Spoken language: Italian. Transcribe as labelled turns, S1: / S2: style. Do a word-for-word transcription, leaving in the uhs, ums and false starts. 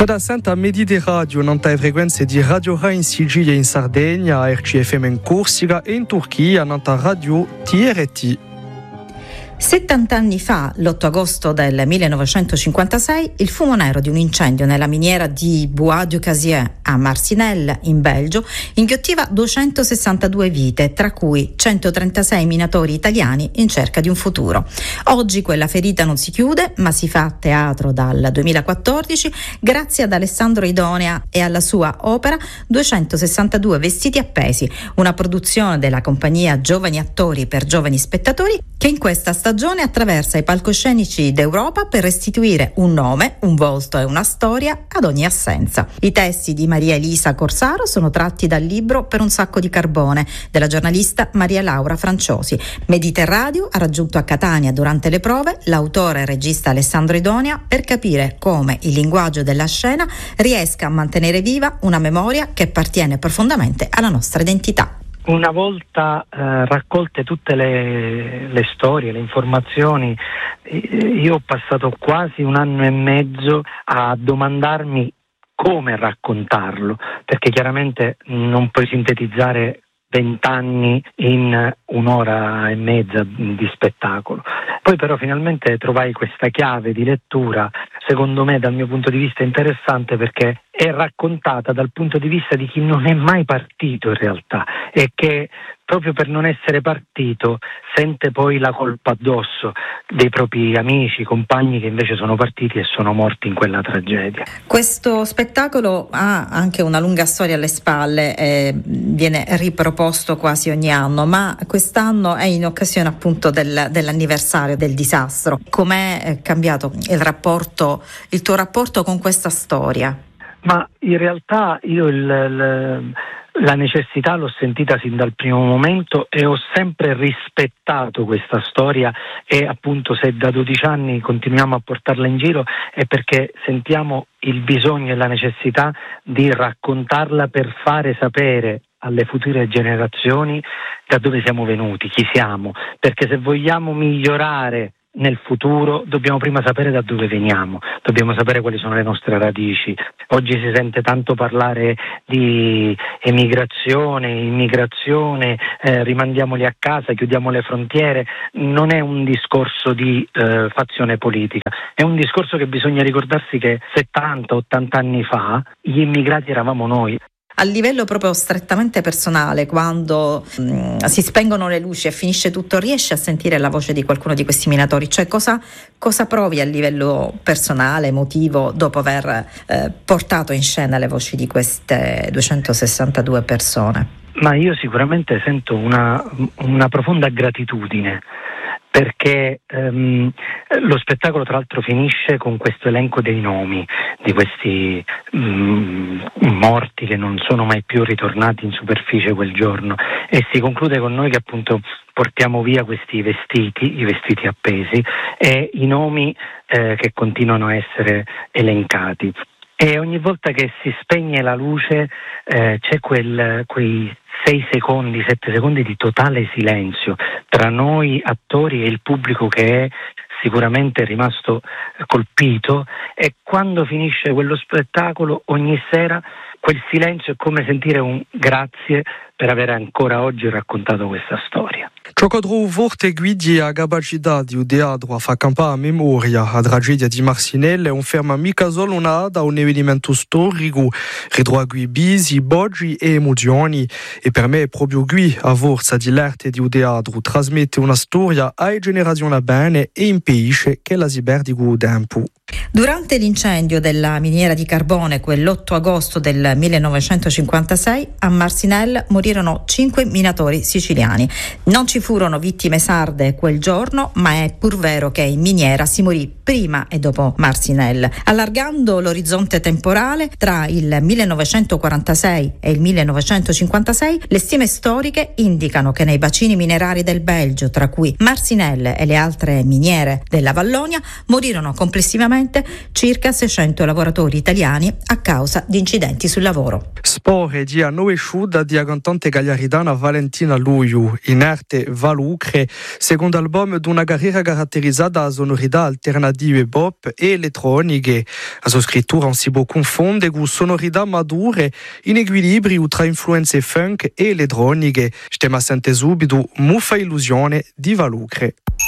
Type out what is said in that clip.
S1: Toda santa medi di radio non tai frequenze di Radio Rai in Sicilia e in Sardegna, R C F M in Corsica e in Turchia, nanta radio T R T.
S2: settanta anni fa, l'otto agosto del millenovecentocinquantasei, il fumo nero di un incendio nella miniera di Bois du Casier a Marcinelle, in Belgio, inghiottiva duecentosessantadue vite, tra cui centotrentasei minatori italiani in cerca di un futuro. Oggi quella ferita non si chiude, ma si fa teatro dal duemilaquattordici grazie ad Alessandro Idonea e alla sua opera duecentosessantadue vestiti appesi, una produzione della compagnia Giovani Attori per Giovani Spettatori che in questa stagione attraversa i palcoscenici d'Europa per restituire un nome, un volto e una storia ad ogni assenza. I testi di Maria Elisa Corsaro sono tratti dal libro Per un sacco di carbone della giornalista Maria Laura Franciosi. Mediterradio ha raggiunto a Catania durante le prove l'autore e regista Alessandro Idonea per capire come il linguaggio della scena riesca a mantenere viva una memoria che appartiene profondamente alla nostra identità.
S3: Una volta eh, raccolte tutte le, le storie, le informazioni, io ho passato quasi un anno e mezzo a domandarmi come raccontarlo, perché chiaramente non puoi sintetizzare vent'anni in un'ora e mezza di spettacolo. Poi però finalmente trovai questa chiave di lettura, secondo me dal mio punto di vista interessante, perché è raccontata dal punto di vista di chi non è mai partito in realtà e che proprio per non essere partito sente poi la colpa addosso dei propri amici, compagni che invece sono partiti e sono morti in quella tragedia.
S2: Questo spettacolo ha anche una lunga storia alle spalle, eh, viene riproposto quasi ogni anno, ma quest'anno è in occasione appunto del, dell'anniversario del disastro. Com'è cambiato il rapporto, il tuo rapporto con questa storia?
S3: Ma in realtà io il, il, la necessità l'ho sentita sin dal primo momento e ho sempre rispettato questa storia, e appunto se da dodici anni continuiamo a portarla in giro è perché sentiamo il bisogno e la necessità di raccontarla per fare sapere alle future generazioni da dove siamo venuti, chi siamo, perché se vogliamo migliorare nel futuro dobbiamo prima sapere da dove veniamo, dobbiamo sapere quali sono le nostre radici. Oggi si sente tanto parlare di emigrazione, immigrazione, eh, rimandiamoli a casa, chiudiamo le frontiere. Non è un discorso di eh, fazione politica, è un discorso che bisogna ricordarsi che settanta ottanta anni fa gli immigrati eravamo noi.
S2: A livello proprio strettamente personale, quando mh, si spengono le luci e finisce tutto, riesci a sentire la voce di qualcuno di questi minatori? Cioè cosa, cosa provi a livello personale, emotivo, dopo aver eh, portato in scena le voci di queste duecentosessantadue persone?
S3: Ma io sicuramente sento una, una profonda gratitudine, perché ehm, lo spettacolo tra l'altro finisce con questo elenco dei nomi di questi mm, morti che non sono mai più ritornati in superficie quel giorno, e si conclude con noi che appunto portiamo via questi vestiti, i vestiti appesi, e i nomi eh, che continuano a essere elencati. E ogni volta che si spegne la luce eh, c'è quel, quei sei secondi, sette secondi di totale silenzio tra noi attori e il pubblico che è sicuramente rimasto colpito, e quando finisce quello spettacolo ogni sera quel silenzio è come sentire un grazie per aver ancora oggi raccontato questa storia.
S1: Ciocodro vorte guidi a capacità di teatro a fa campare a memoria a tragedia di Marcinelle un ferma mica solo una da un avvenimento storico, ritroagui bisi, boggi e emozioni, e per me è proprio qui a forza di l'arte di teatro trasmette una storia alle generazioni bene e impedisce che la si perdi con il tempo.
S2: Durante l'incendio della miniera di carbone quell'otto agosto del millenovecentocinquantasei a Marcinelle morirono cinque minatori siciliani. Non ci furono vittime sarde quel giorno, ma è pur vero che in miniera si morì prima e dopo Marcinelle. Allargando l'orizzonte temporale tra il millenovecentoquarantasei e il millenovecentocinquantasei, le stime storiche indicano che nei bacini minerari del Belgio, tra cui Marcinelle e le altre miniere della Vallonia, morirono complessivamente recentemente circa seicento lavoratori italiani a causa di incidenti sul lavoro.
S1: Spore di annoesciuda di cantante gagliaridana Valentina Luiu, inerte Valucre, secondo album di una carriera caratterizzata da sonorità alternative pop e elettroniche. La sua scrittura non si può confondere con sonorità madure in equilibrio tra influenze funk e elettroniche. Stiamo a sentire subito Muffa Illusione di Valucre.